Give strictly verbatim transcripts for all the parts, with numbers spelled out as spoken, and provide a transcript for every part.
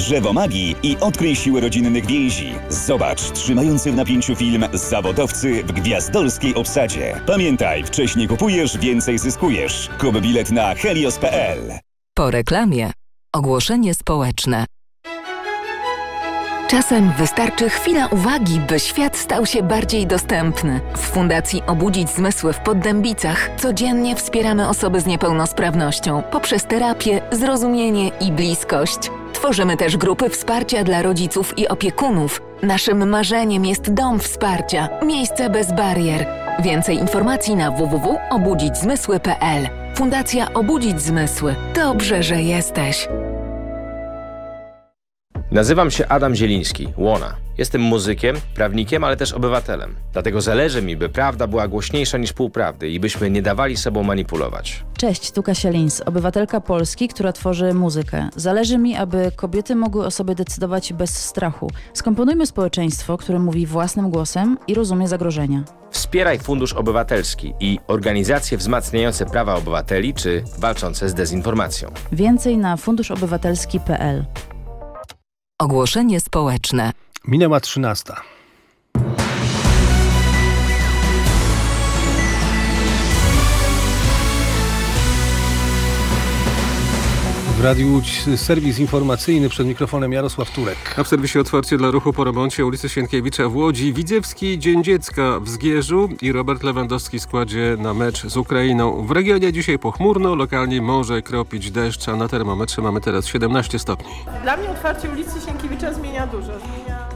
Drzewo magii i odkryj siłę rodzinnych więzi. Zobacz trzymający w napięciu film Zawodowcy w gwiazdorskiej obsadzie. Pamiętaj, wcześniej kupujesz, więcej zyskujesz. Kup bilet na helios kropka p l. Po reklamie. Ogłoszenie społeczne. Czasem wystarczy chwila uwagi, by świat stał się bardziej dostępny. W Fundacji Obudzić Zmysły w Poddębicach codziennie wspieramy osoby z niepełnosprawnością poprzez terapię, zrozumienie i bliskość. Tworzymy też grupy wsparcia dla rodziców i opiekunów. Naszym marzeniem jest dom wsparcia, miejsce bez barier. Więcej informacji na w w w kropka obudzić zmysły kropka p l. Fundacja Obudzić Zmysły. Dobrze, że jesteś. Nazywam się Adam Zieliński, Łona. Jestem muzykiem, prawnikiem, ale też obywatelem. Dlatego zależy mi, by prawda była głośniejsza niż półprawdy i byśmy nie dawali sobą manipulować. Cześć, tu Kasia Lins, obywatelka Polski, która tworzy muzykę. Zależy mi, aby kobiety mogły o sobie decydować bez strachu. Skomponujmy społeczeństwo, które mówi własnym głosem i rozumie zagrożenia. Wspieraj Fundusz Obywatelski i organizacje wzmacniające prawa obywateli czy walczące z dezinformacją. Więcej na fundusz obywatelski kropka p l. Ogłoszenie społeczne. Minęła trzynasta. W Radiu Łódź serwis informacyjny, przed mikrofonem Jarosław Turek. A w serwisie Otwarcie dla ruchu po remoncie ulicy Sienkiewicza w Łodzi, Widziewski Dzień Dziecka w Zgierzu i Robert Lewandowski w składzie na mecz z Ukrainą. W regionie dzisiaj pochmurno, lokalnie może kropić deszcz, a na termometrze mamy teraz siedemnaście stopni. Dla mnie otwarcie ulicy Sienkiewicza zmienia dużo. Zmienia...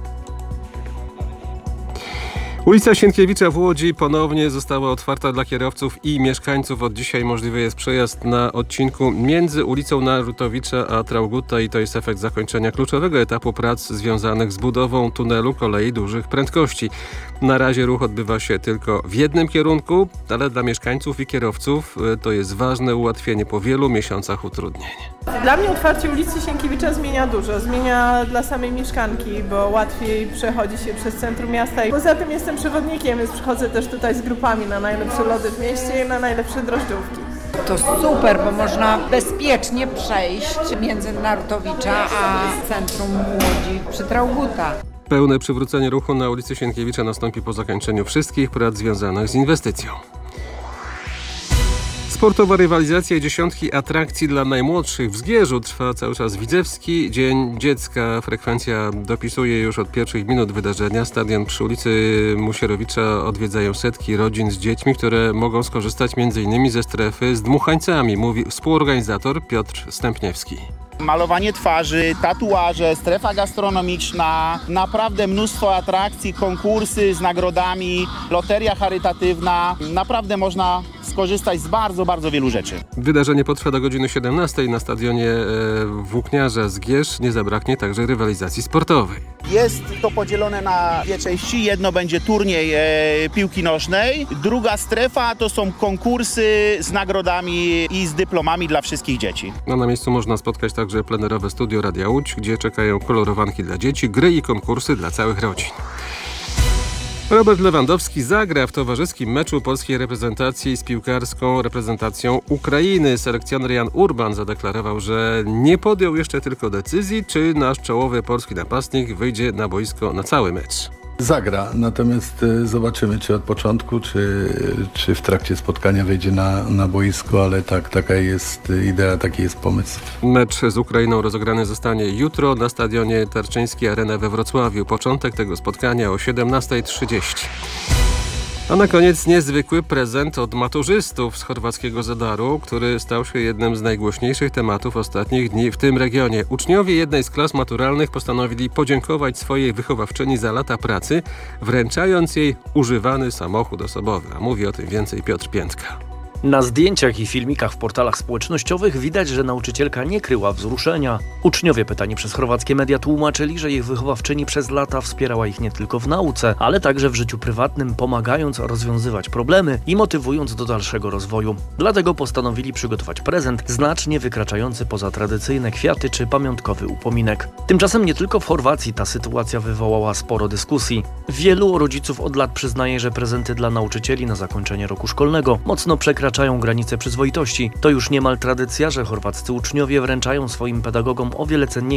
Ulica Sienkiewicza w Łodzi ponownie została otwarta dla kierowców i mieszkańców. Od dzisiaj możliwy jest przejazd na odcinku między ulicą Narutowicza a Traugutta i to jest efekt zakończenia kluczowego etapu prac związanych z budową tunelu kolei dużych prędkości. Na razie ruch odbywa się tylko w jednym kierunku, ale dla mieszkańców i kierowców to jest ważne ułatwienie po wielu miesiącach utrudnień. Dla mnie otwarcie ulicy Sienkiewicza zmienia dużo. Zmienia dla samej mieszkanki, bo łatwiej przechodzi się przez centrum miasta. I poza tym jestem przewodnikiem, więc przychodzę też tutaj z grupami na najlepsze lody w mieście i na najlepsze drożdżówki. To super, bo można bezpiecznie przejść między Narutowicza a centrum Łodzi przy Traugutta. Pełne przywrócenie ruchu na ulicy Sienkiewicza nastąpi po zakończeniu wszystkich prac związanych z inwestycją. Sportowa rywalizacja i dziesiątki atrakcji dla najmłodszych w Zgierzu. Trwa cały czas Widziewski Dzień Dziecka. Frekwencja dopisuje już od pierwszych minut wydarzenia. Stadion przy ulicy Musierowicza odwiedzają setki rodzin z dziećmi, które mogą skorzystać m.in. ze strefy z dmuchańcami, mówi współorganizator Piotr Stępniewski. Malowanie twarzy, tatuaże, strefa gastronomiczna, naprawdę mnóstwo atrakcji, konkursy z nagrodami, loteria charytatywna. Naprawdę można skorzystać z bardzo, bardzo wielu rzeczy. Wydarzenie potrwa do godziny siedemnastej na stadionie e, Włókniarza Zgierz. Nie zabraknie także rywalizacji sportowej. Jest to podzielone na dwie części. Jedno będzie turniej e, piłki nożnej. Druga strefa to są konkursy z nagrodami i z dyplomami dla wszystkich dzieci. No, na miejscu można spotkać także plenerowe studio Radia Łódź, gdzie czekają kolorowanki dla dzieci, gry i konkursy dla całych rodzin. Robert Lewandowski zagra w towarzyskim meczu polskiej reprezentacji z piłkarską reprezentacją Ukrainy. Selekcjoner Jan Urban zadeklarował, że nie podjął jeszcze tylko decyzji, czy nasz czołowy polski napastnik wyjdzie na boisko na cały mecz. Zagra, natomiast zobaczymy, czy od początku, czy, czy w trakcie spotkania wejdzie na, na boisko, ale tak, taka jest idea, taki jest pomysł. Mecz z Ukrainą rozegrany zostanie jutro na stadionie Tarczyńskiej Arena we Wrocławiu. Początek tego spotkania o siedemnasta trzydzieści. A na koniec niezwykły prezent od maturzystów z chorwackiego Zadaru, który stał się jednym z najgłośniejszych tematów ostatnich dni w tym regionie. Uczniowie jednej z klas maturalnych postanowili podziękować swojej wychowawczyni za lata pracy, wręczając jej używany samochód osobowy. A mówi o tym więcej Piotr Piętka. Na zdjęciach i filmikach w portalach społecznościowych widać, że nauczycielka nie kryła wzruszenia. Uczniowie pytani przez chorwackie media tłumaczyli, że ich wychowawczyni przez lata wspierała ich nie tylko w nauce, ale także w życiu prywatnym, pomagając rozwiązywać problemy i motywując do dalszego rozwoju. Dlatego postanowili przygotować prezent znacznie wykraczający poza tradycyjne kwiaty czy pamiątkowy upominek. Tymczasem nie tylko w Chorwacji ta sytuacja wywołała sporo dyskusji. Wielu rodziców od lat przyznaje, że prezenty dla nauczycieli na zakończenie roku szkolnego mocno przekraczają granice przyzwoitości. To już niemal tradycja, że chorwaccy uczniowie wręczają swoim pedagogom o wiele cenniejsze